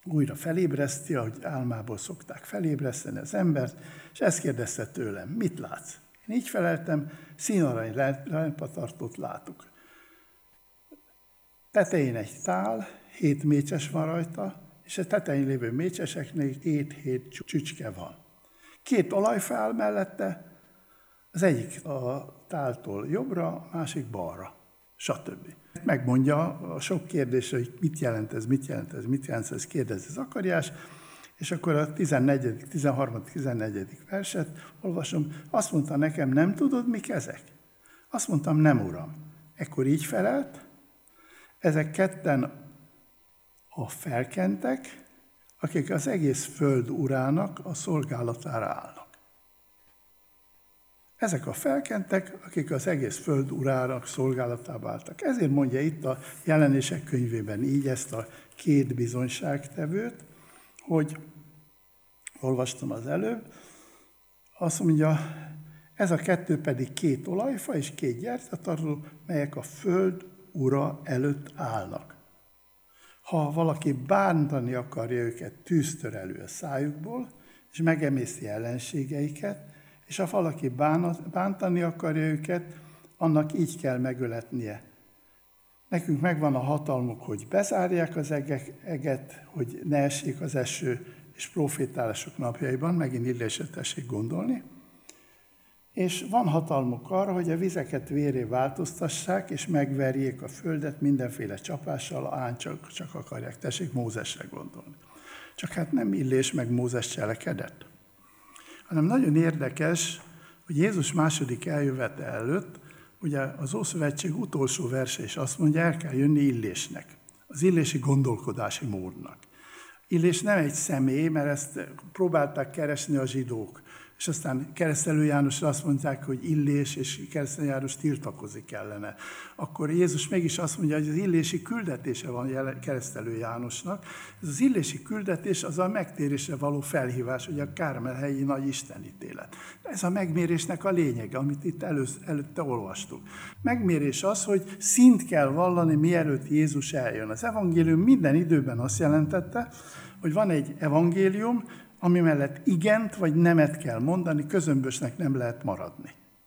újra felébreszti, ahogy álmából szokták felébreszteni az embert, és ezt kérdezte tőlem, mit látsz? Én így feleltem, színarany lámpatartót látok. Tetején egy tál, 7 mécses van rajta, és a tetején lévő mécseseknél 7 csücske van. 2 olajfa áll mellette, az egyik a táltól jobbra, a másik balra, stb. Megmondja a sok kérdésre, hogy mit jelent ez, kérdezi Zakariás, és akkor a 13.-14. verset olvasom, azt mondta nekem, nem tudod, mik ezek? Azt mondtam, nem, uram. Ekkor így felelt, ezek ketten a felkentek, akik az egész föld urának a szolgálatára állnak. Ezek a felkentek, akik az egész föld urának szolgálatába álltak. Ezért mondja itt a Jelenések könyvében így ezt a 2 bizonyságtevőt, hogy olvastam az előbb, azt mondja, ez a 2 pedig 2 olajfa és 2 gyertyatartó, melyek a föld ura előtt állnak. Ha valaki bántani akarja őket, tűz tör elő a szájukból, és megemészti ellenségeiket, és ha valaki bántani akarja őket, annak így kell megöletnie. Nekünk megvan a hatalmuk, hogy bezárják az eget, hogy ne essék az eső, és profétálások napjaiban, megint illésre tessék gondolni, és van hatalmuk arra, hogy a vizeket vérré változtassák, és megverjék a földet mindenféle csapással, csak akarják, tessék Mózesre gondolni. Csak hát nem Illés meg Mózes cselekedett, hanem nagyon érdekes, hogy Jézus második eljövetel előtt, ugye az Ószövetség utolsó verse is azt mondja, el kell jönni Illésnek, az illési gondolkodási módnak. Illés nem egy személy, mert ezt próbálták keresni a zsidók, és aztán Keresztelő Jánosra azt mondták, hogy Illés, és Keresztelő János tiltakozik ellene. Akkor Jézus mégis azt mondja, hogy az illési küldetése van Keresztelő Jánosnak. Ez az illési küldetés az a megtérésre való felhívás, ugye a Kármel-helyi nagy istenítélet. Ez a megmérésnek a lényege, amit itt előtte olvastuk. Megmérés az, hogy szint kell vallani, mielőtt Jézus eljön. Az evangélium minden időben azt jelentette, hogy van egy evangélium, ami mellett igent vagy nemet kell mondani, közömbösnek nem lehet maradni.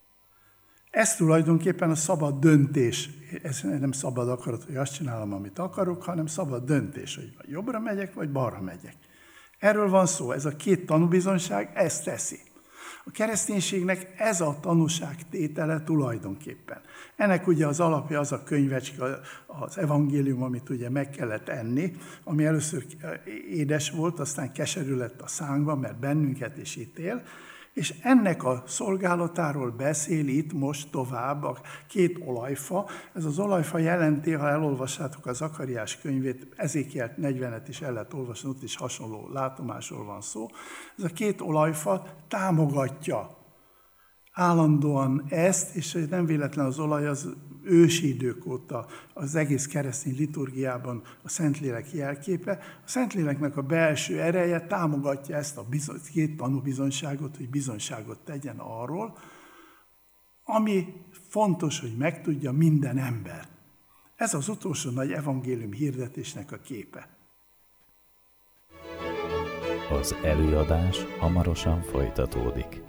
Ez tulajdonképpen a szabad döntés. Ez nem szabad akarat, hogy azt csinálom, amit akarok, hanem szabad döntés, hogy vagy jobbra megyek, vagy balra megyek. Erről van szó, ez a 2 tanúbizonyság ezt teszi. A kereszténységnek ez a tanúságtétele tulajdonképpen. Ennek ugye az alapja az a könyvecske, az evangélium, amit ugye meg kellett enni, ami először édes volt, aztán keserű lett a szánkban, mert bennünket is ítél, és ennek a szolgálatáról beszél itt most tovább a 2 olajfa. Ez az olajfa jelenti, ha elolvassátok a Zakariás könyvét, Ezékiel 40-et is el lehet olvasni, ott is hasonló látomásról van szó. Ez a 2 olajfa támogatja állandóan ezt, és nem véletlen az olaj az ősi idők óta az egész keresztény liturgiában a Szentlélek jelképe. A Szentléleknek a belső ereje támogatja ezt a 2 tanúbizonyságot, hogy bizonyságot tegyen arról, ami fontos, hogy megtudja minden ember. Ez az utolsó nagy evangélium hirdetésnek a képe. Az előadás hamarosan folytatódik.